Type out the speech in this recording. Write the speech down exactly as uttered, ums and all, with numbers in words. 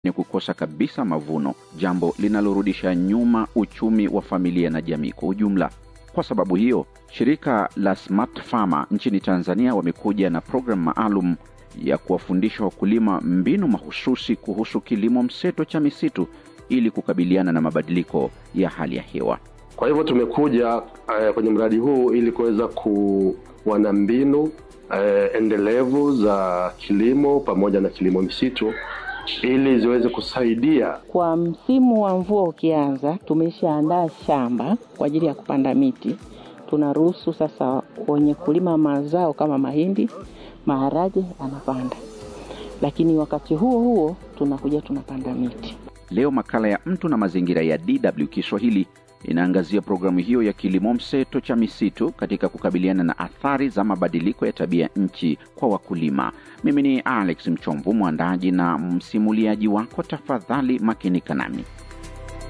ni kukosa kabisa mavuno, jambo linalorudisha nyuma uchumi wa familia na jamii kwa ujumla. Kwa sababu hiyo, shirika la Smart Farmer nchini Tanzania wamekuja na programu maalum ya kuwafundisha wakulima mbinu mahususi kuhusu kilimo mseto cha misitu ili kukabiliana na mabadiliko ya hali ya hewa. Kwa hivyo tumekuja uh, kwenye mradi huu ili kuweza kuwa na mbinu uh, endelevu za kilimo pamoja na kilimo misitu ili ziweze kusaidia. Kwa msimu wa mvua ukianza, tumeshaandaa shamba kwa ajili ya kupanda miti. Tunaruhusu sasa wenye kulima mazao kama mahindi, maharage anapanda. Lakini wakati huo huo tunakuja tunapanda miti. Leo makala ya Mtu na Mazingira ya D W Kiswahili inaangazia programu hiyo ya kilimo mseto cha misitu katika kukabiliana na athari za mabadiliko ya tabia nchi kwa wakulima. Mimi ni Alex Mchomvu, mwandaji na msimuliaji wako. Tafadhali makinika nami.